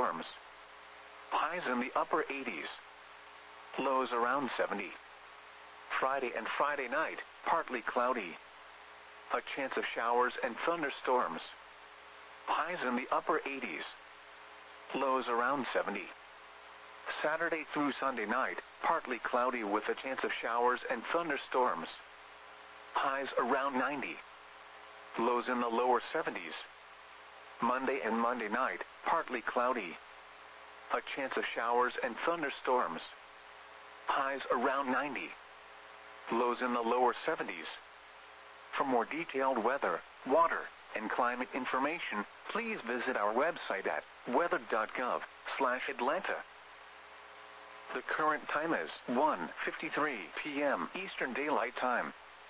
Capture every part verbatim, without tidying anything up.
thunderstorms. Highs in the upper eighties. Lows around seventy. Friday and Friday night, partly cloudy. A chance of showers and thunderstorms. Highs in the upper eighties. Lows around seventy. Saturday through Sunday night, partly cloudy with a chance of showers and thunderstorms. Highs around ninety. Lows in the lower seventies. Monday and Monday night, partly cloudy. A chance of showers and thunderstorms. Highs around ninety. Lows in the lower seventies. For more detailed weather, water, and climate information, please visit our website at weather dot gov slash Atlanta. The current time is one fifty-three p m Eastern Daylight Time.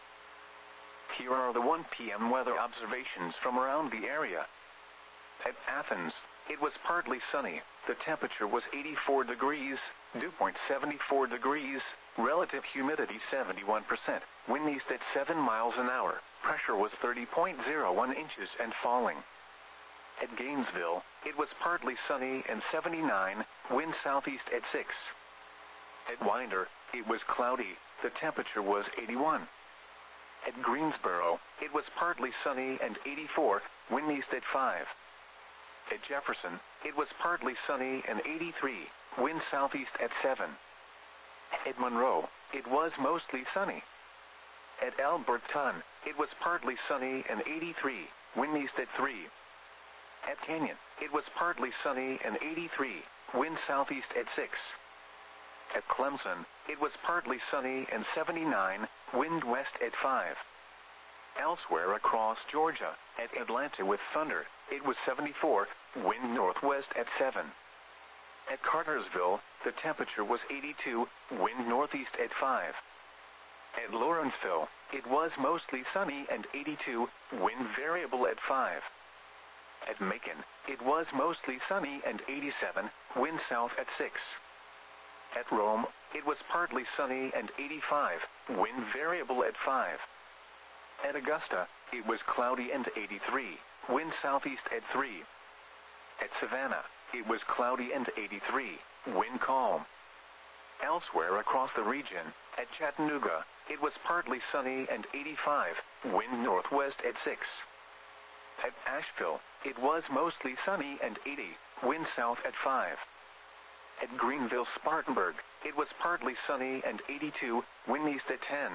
Here are the one p m weather observations from around the area. At Athens, it was partly sunny. The temperature was eighty-four degrees, dew point seventy-four degrees, relative humidity seventy-one percent, wind east at seven miles an hour, pressure was thirty point zero one inches and falling. At Gainesville, it was partly sunny and seventy-nine, wind southeast at six. At Winder, it was cloudy, the temperature was eighty-one. At Greensboro, it was partly sunny and eighty-four, wind east at five. At Jefferson, it was partly sunny and eighty-three, wind southeast at seven. At Monroe, it was mostly sunny. At Alberton, it was partly sunny and eighty-three, wind east at three. At Canyon, it was partly sunny and eighty-three, wind southeast at six. At Clemson, it was partly sunny and seventy-nine, wind west at five. Elsewhere across Georgia, at Atlanta with thunder, it was seventy-four, wind northwest at seven. At Cartersville, the temperature was eighty-two, wind northeast at five. At Lawrenceville, it was mostly sunny and eighty-two, wind variable at five. At Macon, it was mostly sunny and eighty-seven, wind south at six. At Rome, it was partly sunny and eighty-five, wind variable at five. At Augusta, it was cloudy and eighty-three, wind southeast at three. At Savannah, it was cloudy and eighty-three, wind calm. Elsewhere across the region, at Chattanooga, it was partly sunny and eighty-five, wind northwest at six. At Asheville, it was mostly sunny and eighty, wind south at five. At Greenville-Spartanburg, it was partly sunny and eighty-two, wind east at ten.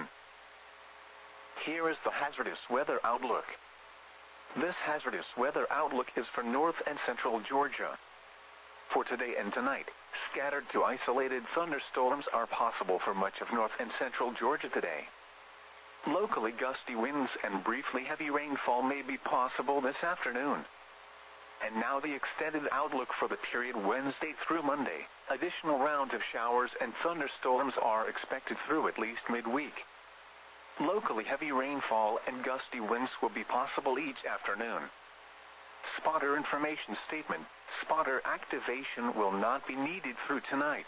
Here is the hazardous weather outlook. This hazardous weather outlook is for north and central Georgia. For today and tonight, scattered to isolated thunderstorms are possible for much of north and central Georgia today. Locally gusty winds and briefly heavy rainfall may be possible this afternoon. And now the extended outlook for the period Wednesday through Monday. Additional rounds of showers and thunderstorms are expected through at least midweek. Locally heavy rainfall and gusty winds will be possible each afternoon. Spotter information statement. Spotter activation will not be needed through tonight.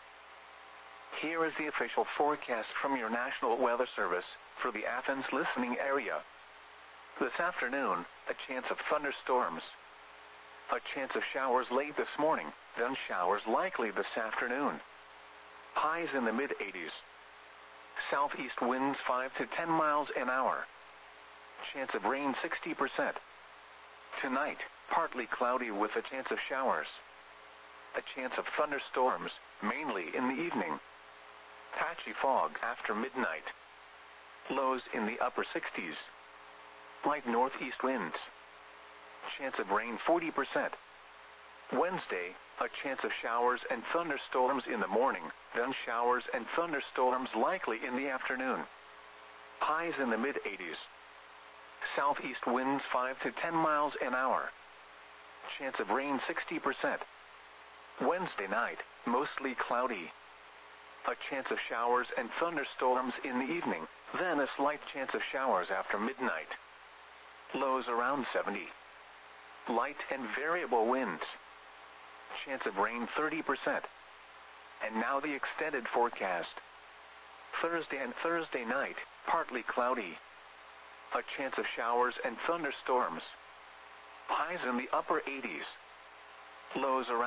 Here is the official forecast from your National Weather Service for the Athens listening area. This afternoon, a chance of thunderstorms. A chance of showers late this morning, then showers likely this afternoon. Highs in the mid eighties. Southeast winds five to ten miles an hour. Chance of rain sixty percent. Tonight, partly cloudy with a chance of showers. A chance of thunderstorms, mainly in the evening. Patchy fog after midnight. Lows in the upper sixties. Light northeast winds. Chance of rain forty percent. Wednesday, a chance of showers and thunderstorms in the morning, then showers and thunderstorms likely in the afternoon. Highs in the mid eighties. Southeast winds five to ten miles an hour. Chance of rain sixty percent. Wednesday night, mostly cloudy. A chance of showers and thunderstorms in the evening, then a slight chance of showers after midnight. Lows around seventy. Light and variable winds. Chance of rain thirty percent. And now the extended forecast. Thursday and Thursday night, partly cloudy. A chance of showers and thunderstorms. Highs in the upper eighties. Lows around